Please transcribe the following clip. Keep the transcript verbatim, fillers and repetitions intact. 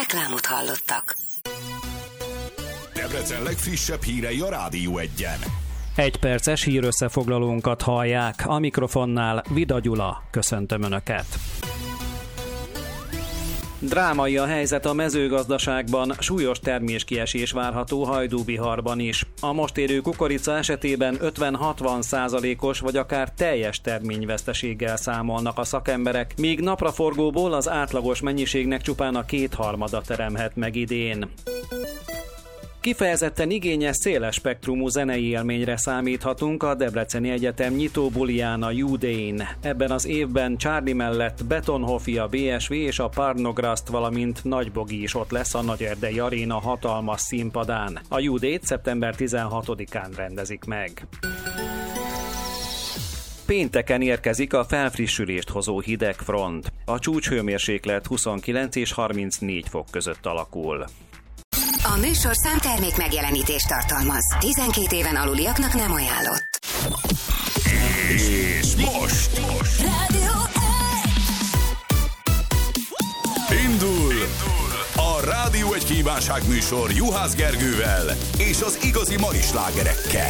Reklámot hallottak. Debrecen legfrissebb hírei a Rádió Egyen. Egy perces hírösszefoglalónkat hallják. A mikrofonnál Vida Gyula. Köszöntöm Önöket. Drámai a helyzet a mezőgazdaságban, súlyos terméskiesés várható Hajdúbiharban is. A most érő kukorica esetében ötven-hatvan százalékos vagy akár teljes terményveszteséggel számolnak a szakemberek, míg napraforgóból az átlagos mennyiségnek csupán a kétharmada teremhet meg idén. Kifejezetten igényes, széles spektrumú zenei élményre számíthatunk a Debreceni Egyetem nyitóbuliján, a U-Day-n. Ebben az évben Charlie mellett Betonhofi, a bé es vé és a Parnograszt, valamint Nagybogi is ott lesz a Nagyerdei Aréna hatalmas színpadán. A U-Day-t szeptember tizenhatodikán rendezik meg. Pénteken érkezik a felfrissülést hozó hidegfront. A csúcshőmérséklet huszonkilenc és harmincnégy fok között alakul. A műsor számtermék megjelenítést tartalmaz. tizenkét éven aluliaknak nem ajánlott. És most, most. Rádió Indul a Rádió egy kívánság műsor Juhász Gergővel és az igazi mai slágerekkel.